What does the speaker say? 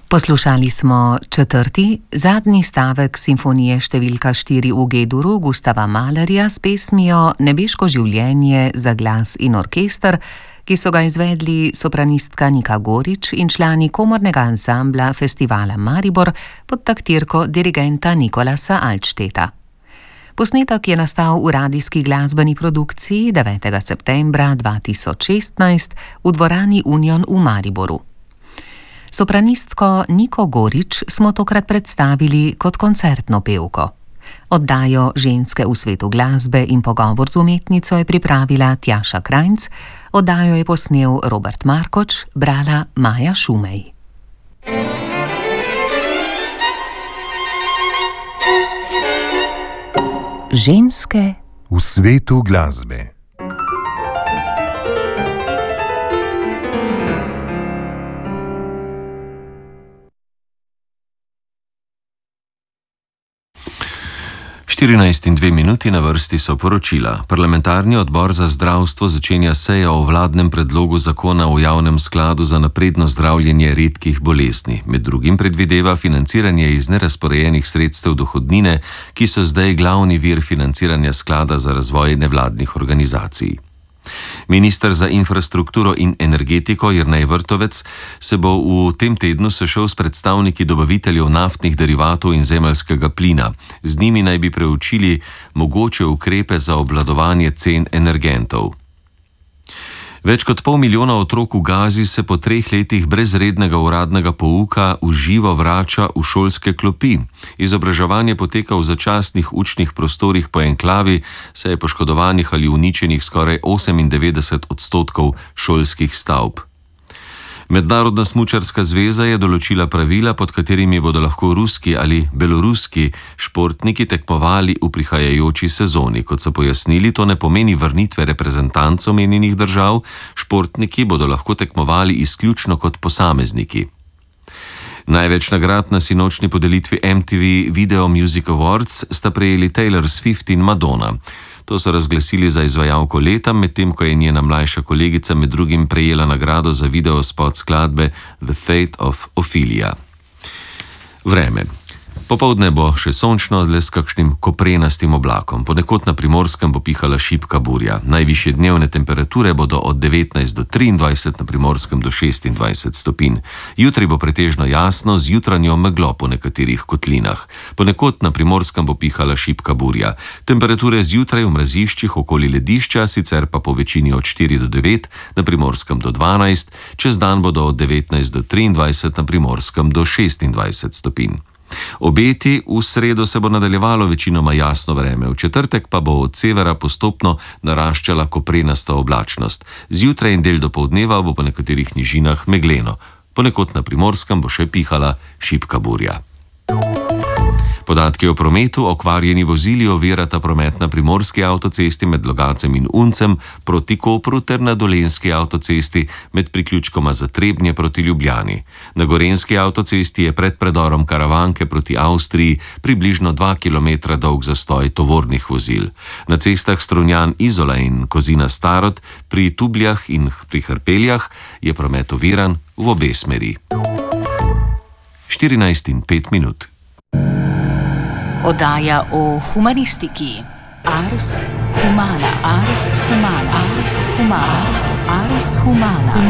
Poslušali smo četrti, zadnji stavek simfonije številka 4 v G-duru Gustava Mahlerja s pesmijo Nebeško življenje za glas in orkester, ki so ga izvedli sopranistka Nika Gorič in člani komornega ansambla Festivala Maribor pod taktirko dirigenta Nikolasa Altstedta. Posnetek je nastal v radijski glasbeni produkciji 9. septembra 2016 v dvorani Union v Mariboru. Sopranistko Niko Gorič smo tokrat predstavili kot koncertno pevko. Oddajo Ženske v svetu glasbe in pogovor z umetnico je pripravila Tjaša Krajnc, oddajo je posnel Robert Markoč, brala Maja Šumej. Ženske v svetu glasbe. In 2 minuti na vrsti so poročila. Parlamentarni odbor za zdravstvo začenja sejo o vladnem predlogu zakona o javnem skladu za napredno zdravljenje redkih bolezni. Med drugim predvideva financiranje iz nerazporejenih sredstev dohodnine, ki so zdaj glavni vir financiranja sklada za razvoj nevladnih organizacij. Minister za infrastrukturo in energetiko Jernej Vrtovec se bo v tem tednu sešel s predstavniki dobaviteljev naftnih derivatov in zemeljskega plina. Z njimi naj bi preučili mogoče ukrepe za obvladovanje cen energentov. Več kot 500 000 otrok v Gazi se po 3 letih brez rednega uradnega pouka v živo vrača v šolske klopi. Izobraževanje poteka v začasnih učnih prostorih po enklavi, saj je poškodovanih ali uničenih skoraj 98% šolskih stavb. Mednarodna smučarska zveza je določila pravila, pod katerimi bodo lahko ruski ali beloruski športniki tekmovali v prihajajoči sezoni. Kot so pojasnili, to ne pomeni vrnitve reprezentanc omenjenih držav, športniki bodo lahko tekmovali izključno kot posamezniki. Največ nagrad na sinočni podelitvi MTV Video Music Awards sta prejeli Taylor Swift in Madonna. To so razglasili za izvajalko leta, medtem ko je njena mlajša kolegica med drugim prejela nagrado za videospot skladbe The Fate of Ophelia. Vreme. Popoldne bo še sončno, le s kakšnim koprenastim oblakom. Ponekod na Primorskem bo pihala šibka burja. Najvišje dnevne temperature bodo od 19 do 23, na Primorskem do 26 stopinj. Jutri bo pretežno jasno z jutranjo meglo po nekaterih kotlinah. Ponekod na Primorskem bo pihala šibka burja. Temperature zjutraj v mraziščih okoli ledišča, sicer pa po večini od 4 do 9, na Primorskem do 12, čez dan bodo od 19 do 23, na Primorskem do 26 stopinj. Obeti: v sredo se bo nadaljevalo večinoma jasno vreme, v četrtek pa bo od severa postopno naraščala koprenasta oblačnost. Zjutraj in del dopoldneva bo po nekaterih nižinah megleno. Ponekod na Primorskem bo še pihala šibka burja. Podatki o prometu: okvarjeni vozili ovirata promet na primorski avtocesti med Logacem in Uncem proti Kopru ter na dolenjski avtocesti med priključkoma Zatrebnje proti Ljubljani. Na gorenjski avtocesti je pred predorom Karavanke proti Avstriji približno 2 km dolg zastoj tovornih vozil. Na cestah Strunjan-Izola in Kozina-Starod pri Tubljah in pri Hrpeljah je promet oviran v obe smeri. 14:05. Oddaja o humanistiki. Ars Humana. Ars Humana. Ars Humana. Ars Humana.